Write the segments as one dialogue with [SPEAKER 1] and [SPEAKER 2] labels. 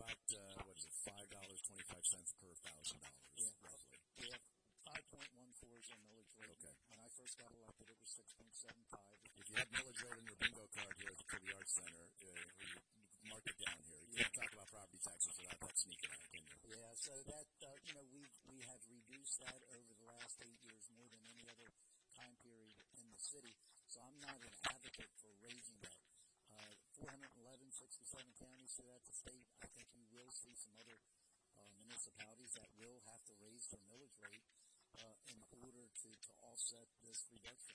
[SPEAKER 1] about, what is it, $5.25 per $1,000, roughly.
[SPEAKER 2] We have 5.14 is our millage rate.
[SPEAKER 1] Okay.
[SPEAKER 2] When I first got elected, it was 6.75.
[SPEAKER 1] If you had millage rate on your bingo card here at the Trivia Arts Center, mark it down here. You can't talk about property taxes without that sneaking out, can you?
[SPEAKER 2] Yeah, so that, we have reduced that over the last 8 years more than any other time period in the city. So I'm not an advocate for raising that. 411, 67 counties throughout the state. I think you will see some other municipalities that will have to raise their millage rate in order to offset this reduction.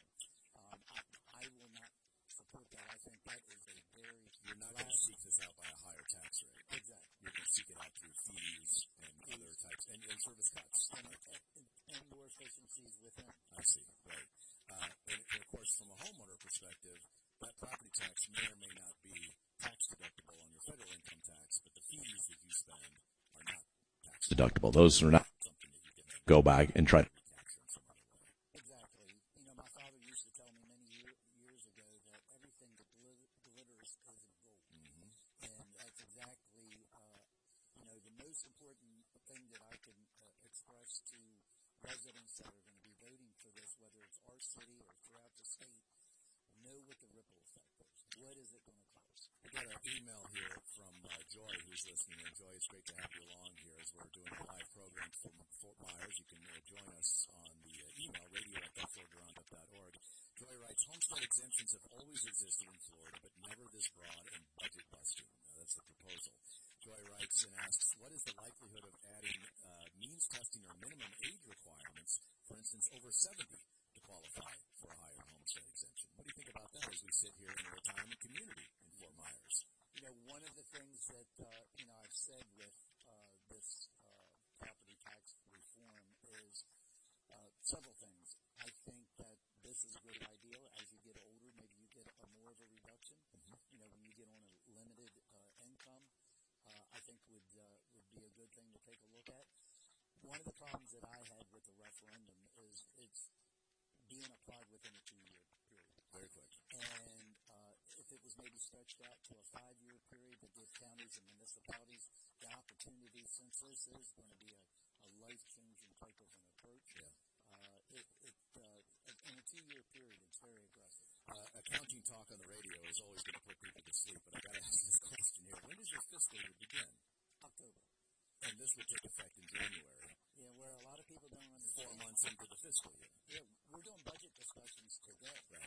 [SPEAKER 2] I will not support that. I think that is a very...
[SPEAKER 1] You're not going to seek this out by a higher tax rate.
[SPEAKER 2] Exactly.
[SPEAKER 1] You're going to seek it out through fees and other types, and service cuts.
[SPEAKER 2] And more efficiencies within.
[SPEAKER 1] I see, right. And of course, from a homeowner perspective, that property tax may or may not be tax deductible on your federal income tax, but the fees that you spend are not tax deductible. Those are not something that you can go back and try to recapture in some other way.
[SPEAKER 2] Exactly. My father used to tell me many years ago that everything that glitters isn't gold. Mm-hmm. And that's exactly, the most important thing that I can express to residents that are going to be voting for this, whether it's our city or throughout the state, know what the ripple effect is. What is it going to cost?
[SPEAKER 1] We got an email here from Joy, who's listening. And Joy, it's great to have you along here as we're doing a live program from Fort Myers. You can join us on the email, radio@floridaroundup.org. Joy writes, homestead exemptions have always existed in Florida, but never this broad and budget busting. Now, that's the proposal. Joy writes and asks, what is the likelihood of adding means testing or minimum age requirements, for instance, over 70, to qualify for a higher homestead exemption? What do you think about that as we sit here in a retirement community in Fort Myers?
[SPEAKER 2] One of the things that, I've said with this property tax reform is several things. I think that this is a good idea. As you get older, maybe you get more of a reduction. Mm-hmm. When you get on a limited income, I think would be a good thing to take a look at. One of the problems that I had with the referendum is it's being applied within a 2-year period.
[SPEAKER 1] Very quick.
[SPEAKER 2] And if it was maybe stretched out to a 5-year period to give counties and municipalities the opportunity, since this is going to be a life-changing type of an approach, in a 2-year period, it's very aggressive.
[SPEAKER 1] Accounting talk on the radio is always going to put people to sleep, but I've got to ask this question here. When does your fiscal year begin?
[SPEAKER 2] October.
[SPEAKER 1] And this would take effect in January.
[SPEAKER 2] Yeah, where a lot of people don't understand.
[SPEAKER 1] 4 months into the fiscal year.
[SPEAKER 2] Yeah, we're doing budget discussions today.
[SPEAKER 1] Right.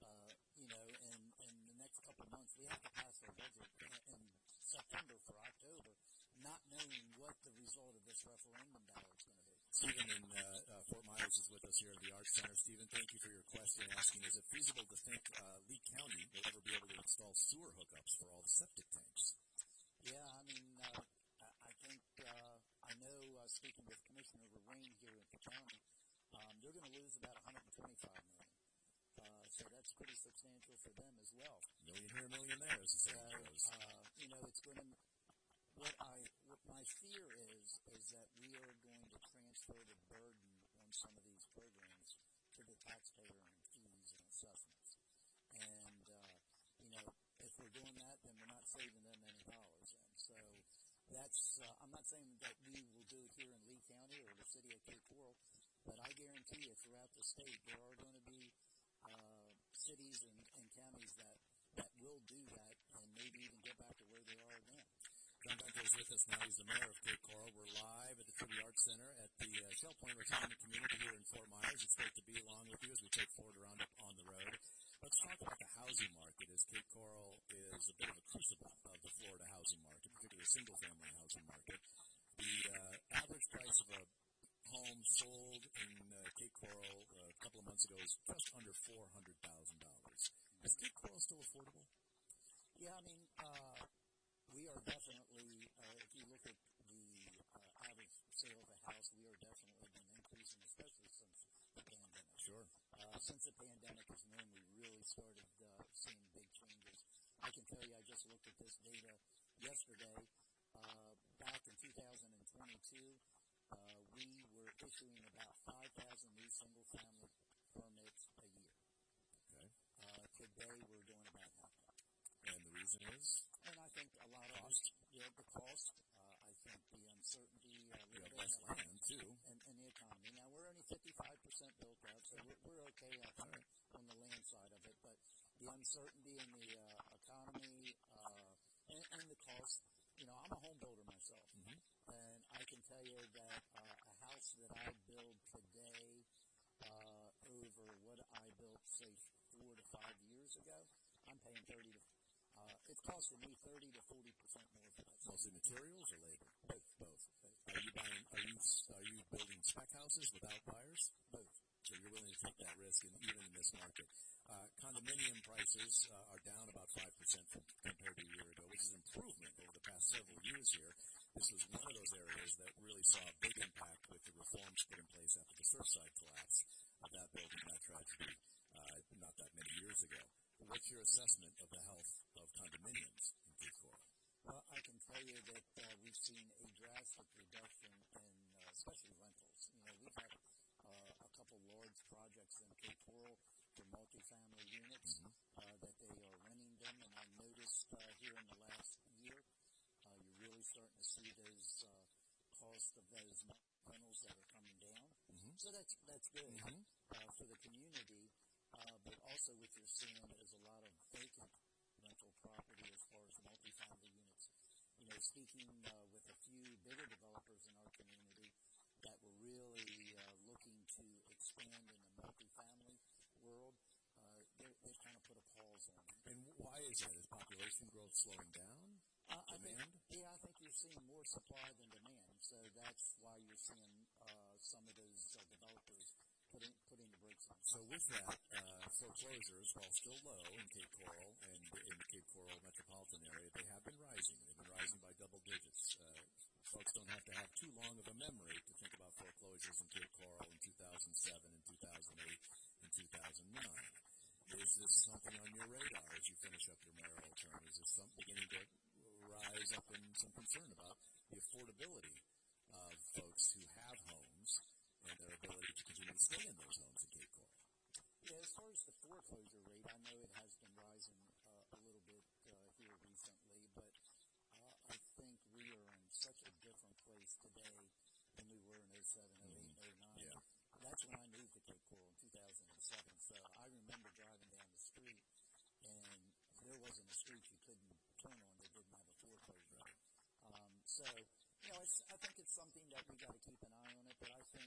[SPEAKER 2] In the next couple of months, we have to pass our budget in September for October, not knowing what the result of this referendum ballot is going to be.
[SPEAKER 1] Stephen in Fort Myers is with us here at the Arts Center. Stephen, thank you for your question, asking, is it feasible to think Lee County will ever be able to install sewer hookups for all the septic tanks?
[SPEAKER 2] Yeah, I think, I know, speaking with Commissioner Lorraine here at the county, they're going to lose about $125 million. So that's pretty substantial for them as well.
[SPEAKER 1] Million here, million there, as the saying goes.
[SPEAKER 2] It's going to. What my fear is that we are going to transfer the burden on some of these programs to the taxpayer in fees and assessments. And if we're doing that, then we're not saving them any dollars. And so that's. I'm not saying that we will do it here in Lee County or the city of Cape Coral, but I guarantee you, throughout the state, there are going to be cities and counties that will do that and maybe even get back to where they are again.
[SPEAKER 1] John Dunkel is with us now. He's the mayor of Cape Coral. We're live at the Trivia Arts Center at the Shell Point Retirement Community here in Fort Myers. It's great to be along with you as we take Florida Roundup on the road. Let's talk about the housing market, as Cape Coral is a bit of a crucible of the Florida housing market, particularly the single-family housing market. The average price of a home sold in Cape Coral a couple of months ago is just under $400,000. Is Cape Coral still affordable?
[SPEAKER 2] Yeah, we are definitely, if you look at the average sale of a house, we are definitely been increasing, especially since the pandemic.
[SPEAKER 1] Sure.
[SPEAKER 2] Since the pandemic is when we really started seeing big changes. I can tell you, I just looked at this data yesterday. Back in 2022, we were issuing about 5,000 new single-family permits a year.
[SPEAKER 1] Okay.
[SPEAKER 2] Today, we're doing about half that.
[SPEAKER 1] And the reason reason is?
[SPEAKER 2] And I think a lot of
[SPEAKER 1] cost.
[SPEAKER 2] The cost. I think the uncertainty.
[SPEAKER 1] You have less land, too.
[SPEAKER 2] And the economy. Now, we're only 55% built out, so we're okay, I think, on the land side of it. But the uncertainty in the economy and the cost. I'm a home builder myself. Mm-hmm. And I can tell you that a house that I build today over what I built, say, 4 to 5 years ago, I'm paying it's costing me 30 to 40% more for that.
[SPEAKER 1] Mostly materials or labor? Both. Are you building spec houses without buyers?
[SPEAKER 2] Both.
[SPEAKER 1] So you're willing to take that risk, even in this market. Condominium prices are down about 5% compared to a year ago, which is an improvement over the past several years here. This was one of those areas that really saw a big impact with the reforms put in place after the Surfside collapse of that building, that tragedy, not that many years ago. What's your assessment of the health of condominiums in Cape Coral?
[SPEAKER 2] Well, I can tell you that we've seen a drastic reduction in especially rentals. We've had a couple large projects in Cape Coral for multifamily units that they are renting them, and I noticed here in the last year, you're really starting to see those cost of those rentals that are coming down. Mm-hmm. So that's good for the community. But also what you're seeing is a lot of vacant rental property as far as multifamily units. Speaking with a few bigger developers in our community that were really looking to expand in the multifamily world, they've kind of put a pause on it.
[SPEAKER 1] And why is that? Is population growth slowing down? Demand?
[SPEAKER 2] I think you're seeing more supply than demand. So that's why you're seeing some of those developers putting the brakes on.
[SPEAKER 1] So with that, foreclosures, while still low in Cape Coral and in the Cape Coral metropolitan area, they have been rising. They've been rising by double digits. Folks don't have to have too long of a memory to think about foreclosures in Cape Coral in 2007 and 2008 and 2009. Is this something on your radar as you finish up your mayoral term? Is this something beginning to rise up in some concern about the affordability of folks who have homes and their ability to continue to stay in those homes in Cape Coral?
[SPEAKER 2] Yeah, as far as the foreclosure rate, I know it has been rising a little bit here recently, but I think we are in such a different place today than we were in 07, 08, 09. Yeah. That's when I moved to Cape Coral in 2007, so I remember driving down the street, and there wasn't a street you couldn't turn on that didn't have a foreclosure rate. So, I think it's something that we got to keep an eye on it, but I think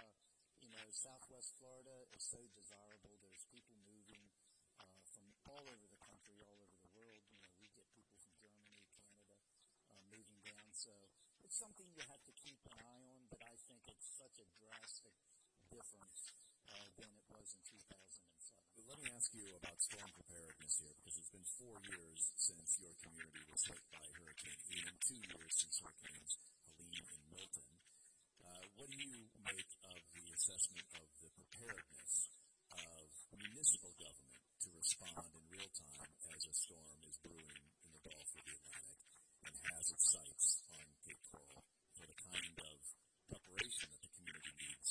[SPEAKER 2] Southwest Florida is so desirable. There's people moving from all over the country, all over the world. We get people from Germany, Canada, moving down. So it's something you have to keep an eye on, but I think it's such a drastic difference than it was in 2007.
[SPEAKER 1] Let me ask you about storm preparedness here, because it's been 4 years since your community was hit by Hurricane Ian, 2 years since Hurricanes Helene and Milton. What do you make of the assessment of the preparedness of municipal government to respond in real time as a storm is brewing in the Gulf of the Atlantic and has its sights on Cape Coral for the kind of preparation that the community needs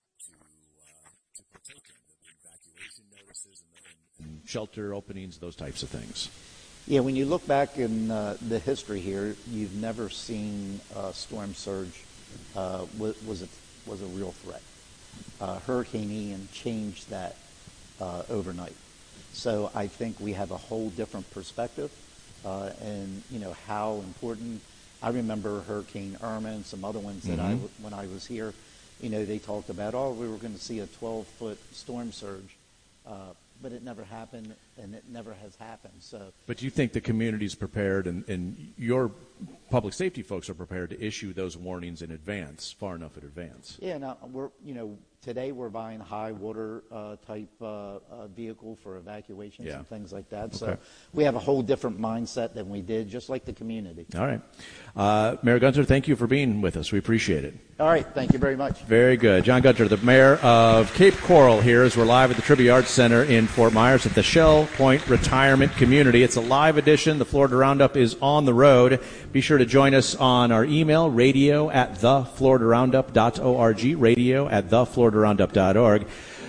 [SPEAKER 1] to partake in, the evacuation notices and shelter openings, those types of things?
[SPEAKER 2] Yeah, when you look back in the history here, you've never seen a storm surge was a real threat. Hurricane Ian changed that overnight. So I think we have a whole different perspective and how important. I remember Hurricane Irma and some other ones that when I was here, they talked about, we were going to see a 12-foot storm surge. But it never happened, and it never has happened. So,
[SPEAKER 1] but you think the community's prepared, and your public safety folks are prepared to issue those warnings in advance, far enough in advance?
[SPEAKER 2] Yeah. Now today we're buying high water type vehicle for evacuations and things like that. Okay. So we have a whole different mindset than we did, just like the community.
[SPEAKER 1] All right, Mayor Gunter, thank you for being with us. We appreciate it.
[SPEAKER 2] All right, thank you very much.
[SPEAKER 1] Very good. John Gunter, the mayor of Cape Coral here, as we're live at the Trivia Arts Center in Fort Myers at the Shell Point Retirement Community. It's a live edition. The Florida Roundup is on the road. Be sure to join us on our email, radio@thefloridaroundup.org, radio@thefloridaroundup.org.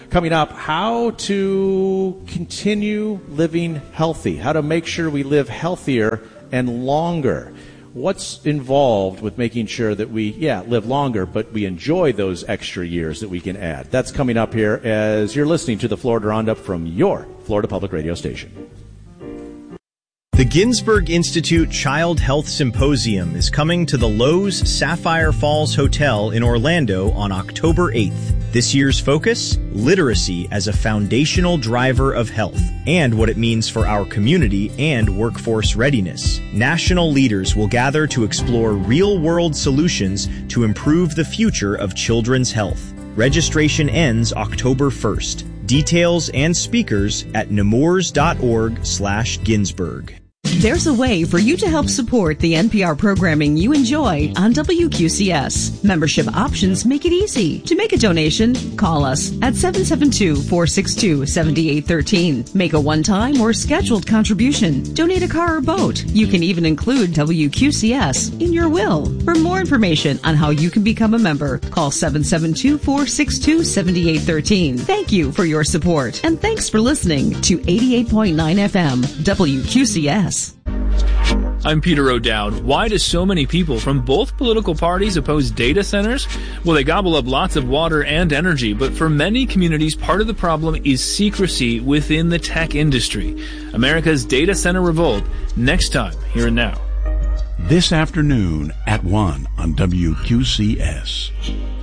[SPEAKER 3] Coming up, how to continue living healthy, how to make sure we live healthier and longer. What's involved with making sure that we, live longer, but we enjoy those extra years that we can add? That's coming up here as you're listening to the Florida Roundup from your Florida Public Radio station.
[SPEAKER 4] The Ginsburg Institute Child Health Symposium is coming to the Loews Sapphire Falls Hotel in Orlando on October 8th. This year's focus, literacy as a foundational driver of health and what it means for our community and workforce readiness. National leaders will gather to explore real-world solutions to improve the future of children's health. Registration ends October 1st. Details and speakers at nemours.org/Ginsburg.
[SPEAKER 5] There's a way for you to help support the NPR programming you enjoy on WQCS. Membership options make it easy. To make a donation, call us at 772-462-7813. Make a one-time or scheduled contribution. Donate a car or boat. You can even include WQCS in your will. For more information on how you can become a member, call 772-462-7813. Thank you for your support, and thanks for listening to 88.9 FM WQCS.
[SPEAKER 6] I'm Peter O'Dowd. Why do so many people from both political parties oppose data centers? Well, they gobble up lots of water and energy, but for many communities, part of the problem is secrecy within the tech industry. America's data center revolt, next time, here and now.
[SPEAKER 7] This afternoon at 1 on WQCS.